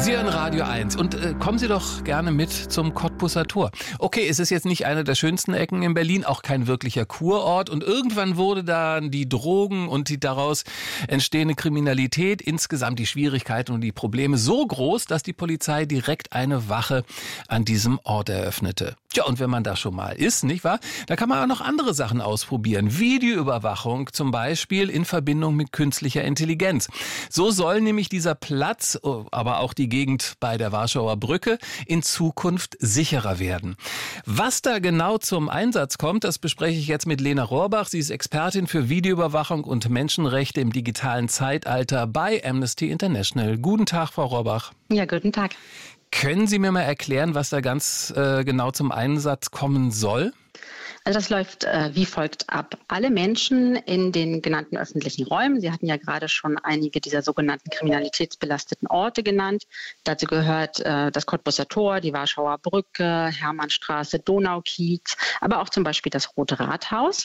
Sie hören Radio 1 und kommen Sie doch gerne mit zum Kottbusser Tor. Okay, es ist jetzt nicht eine der schönsten Ecken in Berlin, auch kein wirklicher Kurort. Und irgendwann wurde dann die Drogen und die daraus entstehende Kriminalität, insgesamt die Schwierigkeiten und die Probleme so groß, dass die Polizei direkt eine Wache an diesem Ort eröffnete. Tja, und wenn man da schon mal ist, nicht wahr, da kann man auch noch andere Sachen ausprobieren. Videoüberwachung zum Beispiel in Verbindung mit künstlicher Intelligenz. So soll nämlich dieser Platz, aber auch die Gegend bei der Warschauer Brücke in Zukunft sicherer werden. Was da genau zum Einsatz kommt, das bespreche ich jetzt mit Lena Rohrbach. Sie ist Expertin für Videoüberwachung und Menschenrechte im digitalen Zeitalter bei Amnesty International. Guten Tag, Frau Rohrbach. Ja, guten Tag. Können Sie mir mal erklären, was da ganz genau zum Einsatz kommen soll? Also das läuft wie folgt ab. Alle Menschen in den genannten öffentlichen Räumen, Sie hatten ja gerade schon einige dieser sogenannten kriminalitätsbelasteten Orte genannt. Dazu gehört das Kottbusser Tor, die Warschauer Brücke, Hermannstraße, Donaukiez, aber auch zum Beispiel das Rote Rathaus,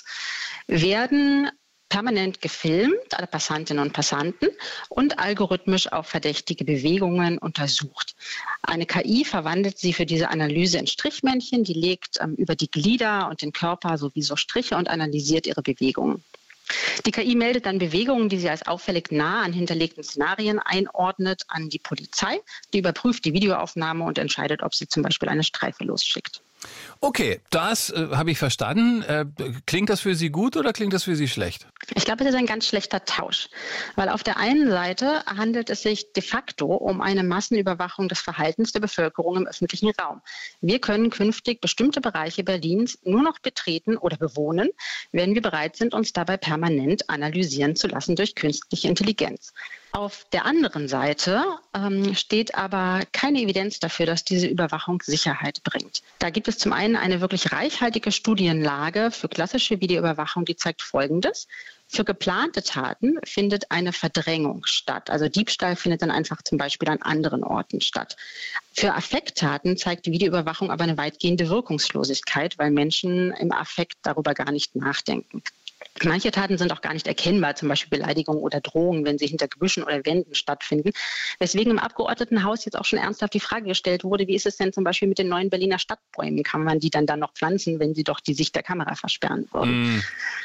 werden permanent gefilmt, alle Passantinnen und Passanten, und algorithmisch auf verdächtige Bewegungen untersucht. Eine KI verwandelt sie für diese Analyse in Strichmännchen, die legt über die Glieder und den Körper sowieso Striche und analysiert ihre Bewegungen. Die KI meldet dann Bewegungen, die sie als auffällig nah an hinterlegten Szenarien einordnet, an die Polizei. Die überprüft die Videoaufnahme und entscheidet, ob sie zum Beispiel eine Streife losschickt. Okay, das habe ich verstanden. Klingt das für Sie gut oder klingt das für Sie schlecht? Ich glaube, es ist ein ganz schlechter Tausch, weil auf der einen Seite handelt es sich de facto um eine Massenüberwachung des Verhaltens der Bevölkerung im öffentlichen Raum. Wir können künftig bestimmte Bereiche Berlins nur noch betreten oder bewohnen, wenn wir bereit sind, uns dabei permanent analysieren zu lassen durch künstliche Intelligenz. Auf der anderen Seite steht aber keine Evidenz dafür, dass diese Überwachung Sicherheit bringt. Da gibt es zum einen eine wirklich reichhaltige Studienlage für klassische Videoüberwachung, die zeigt Folgendes. Für geplante Taten findet eine Verdrängung statt. Also Diebstahl findet dann einfach zum Beispiel an anderen Orten statt. Für Affekttaten zeigt die Videoüberwachung aber eine weitgehende Wirkungslosigkeit, weil Menschen im Affekt darüber gar nicht nachdenken. Manche Taten sind auch gar nicht erkennbar, zum Beispiel Beleidigungen oder Drohungen, wenn sie hinter Gebüschen oder Wänden stattfinden. Weswegen im Abgeordnetenhaus jetzt auch schon ernsthaft die Frage gestellt wurde, wie ist es denn zum Beispiel mit den neuen Berliner Stadtbäumen? Kann man die dann noch pflanzen, wenn sie doch die Sicht der Kamera versperren würden?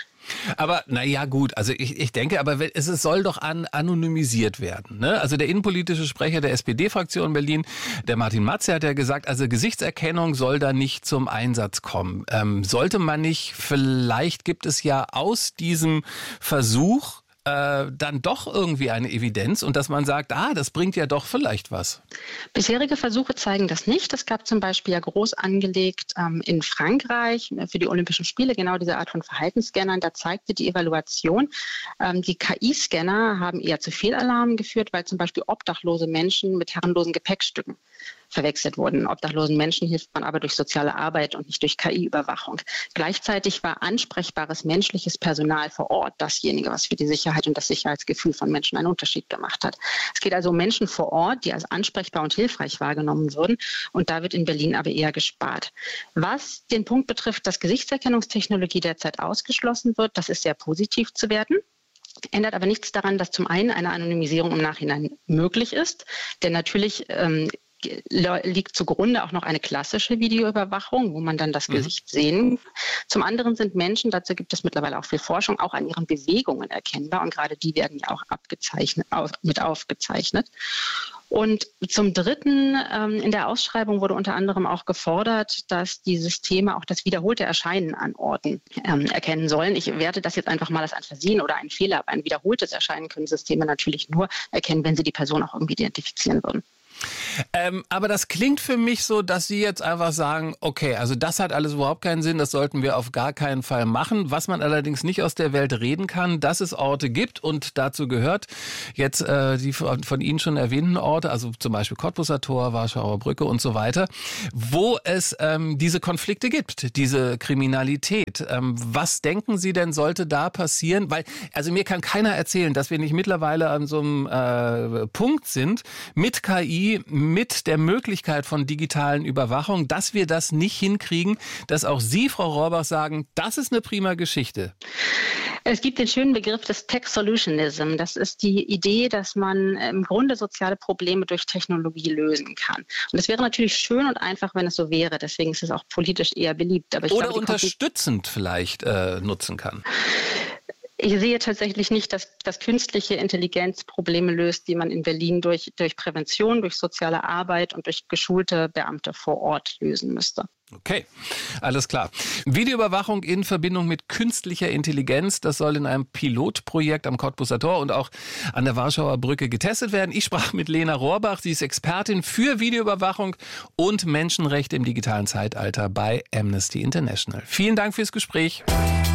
Aber naja gut, also ich denke, aber es soll doch anonymisiert werden. Ne? Also der innenpolitische Sprecher der SPD-Fraktion Berlin, der Martin Matze, hat ja gesagt, also Gesichtserkennung soll da nicht zum Einsatz kommen. Sollte man nicht, vielleicht gibt es ja aus diesem Versuch dann doch irgendwie eine Evidenz und dass man sagt, das bringt ja doch vielleicht was. Bisherige Versuche zeigen das nicht. Es gab zum Beispiel ja groß angelegt in Frankreich für die Olympischen Spiele genau diese Art von Verhaltensscannern. Da zeigte die Evaluation, die KI-Scanner haben eher zu Fehlalarmen geführt, weil zum Beispiel obdachlose Menschen mit herrenlosen Gepäckstücken verwechselt wurden. Obdachlosen Menschen hilft man aber durch soziale Arbeit und nicht durch KI-Überwachung. Gleichzeitig war ansprechbares menschliches Personal vor Ort dasjenige, was für die Sicherheit und das Sicherheitsgefühl von Menschen einen Unterschied gemacht hat. Es geht also um Menschen vor Ort, die als ansprechbar und hilfreich wahrgenommen würden. Und da wird in Berlin aber eher gespart. Was den Punkt betrifft, dass Gesichtserkennungstechnologie derzeit ausgeschlossen wird, das ist sehr positiv zu werten. Ändert aber nichts daran, dass zum einen eine Anonymisierung im Nachhinein möglich ist. Denn natürlich liegt zugrunde auch noch eine klassische Videoüberwachung, wo man dann das Gesicht sehen. Zum anderen sind Menschen, dazu gibt es mittlerweile auch viel Forschung, auch an ihren Bewegungen erkennbar. Und gerade die werden ja auch mit aufgezeichnet. Und zum Dritten, in der Ausschreibung wurde unter anderem auch gefordert, dass die Systeme auch das wiederholte Erscheinen an Orten erkennen sollen. Ich werte das jetzt einfach mal als ein Versehen oder ein Fehler. Aber ein wiederholtes Erscheinen können Systeme natürlich nur erkennen, wenn sie die Person auch irgendwie identifizieren würden. Aber das klingt für mich so, dass Sie jetzt einfach sagen, okay, also das hat alles überhaupt keinen Sinn, das sollten wir auf gar keinen Fall machen. Was man allerdings nicht aus der Welt reden kann, dass es Orte gibt und dazu gehört jetzt die von Ihnen schon erwähnten Orte, also zum Beispiel Kottbusser Tor, Warschauer Brücke und so weiter, wo es diese Konflikte gibt, diese Kriminalität. Was denken Sie denn, sollte da passieren? Weil, also mir kann keiner erzählen, dass wir nicht mittlerweile an so einem Punkt sind mit KI, mit der Möglichkeit von digitalen Überwachung, dass wir das nicht hinkriegen, dass auch Sie, Frau Rohrbach, sagen, das ist eine prima Geschichte. Es gibt den schönen Begriff des Tech Solutionism. Das ist die Idee, dass man im Grunde soziale Probleme durch Technologie lösen kann. Und es wäre natürlich schön und einfach, wenn es so wäre. Deswegen ist es auch politisch eher beliebt. Aber oder unterstützend vielleicht nutzen kann. Ich sehe tatsächlich nicht, dass künstliche Intelligenz Probleme löst, die man in Berlin durch Prävention, durch soziale Arbeit und durch geschulte Beamte vor Ort lösen müsste. Okay, alles klar. Videoüberwachung in Verbindung mit künstlicher Intelligenz, das soll in einem Pilotprojekt am Cottbuser Tor und auch an der Warschauer Brücke getestet werden. Ich sprach mit Lena Rohrbach, sie ist Expertin für Videoüberwachung und Menschenrechte im digitalen Zeitalter bei Amnesty International. Vielen Dank fürs Gespräch.